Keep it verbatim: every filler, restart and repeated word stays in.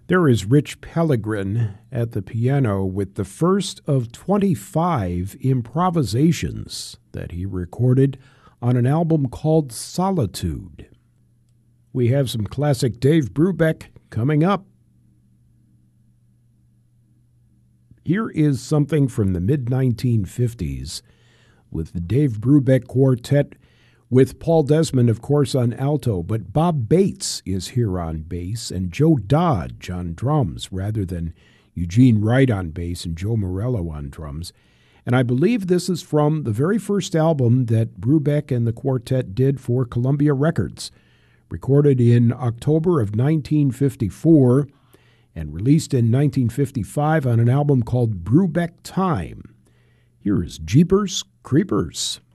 There is Rich Pellegrin at the piano with the first of twenty-five improvisations that he recorded on an album called Solitude. We have some classic Dave Brubeck coming up. Here is something from the mid nineteen fifties with the Dave Brubeck Quartet, with Paul Desmond, of course, on alto, but Bob Bates is here on bass and Joe Dodge on drums rather than Eugene Wright on bass and Joe Morello on drums. And I believe this is from the very first album that Brubeck and the quartet did for Columbia Records, recorded in October of nineteen fifty-four and released in nineteen fifty-five on an album called Brubeck Time. Here is Jeepers Creepers.